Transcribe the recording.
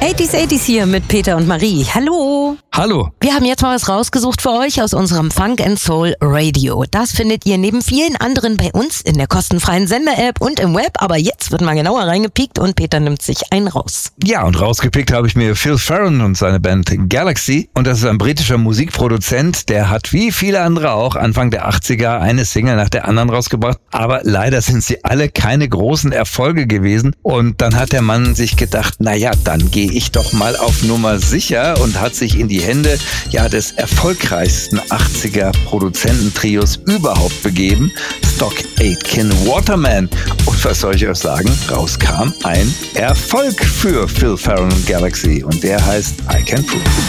80s hier mit Peter und Marie. Hallo. Hallo. Wir haben jetzt mal was rausgesucht für euch aus unserem Funk & Soul Radio. Das findet ihr neben vielen anderen bei uns in der kostenfreien Sender-App und im Web. Aber jetzt wird mal genauer reingepiekt und Peter nimmt sich einen raus. Ja, und rausgepickt habe ich mir Phil Ferron und seine Band Galaxy. Und das ist ein britischer Musikproduzent, der hat wie viele andere auch Anfang der 80er eine Single nach der anderen rausgebracht. Aber leider sind sie alle keine großen Erfolge gewesen. Und dann hat der Mann sich gedacht, naja, dann gehe ich doch mal auf Nummer sicher und hat sich in die Hände des erfolgreichsten 80er Produzententrios überhaupt begeben, Stock Aitken Waterman. Und was soll ich euch sagen? Rauskam ein Erfolg für Phil Ferron und Galaxy und der heißt I Can Prove.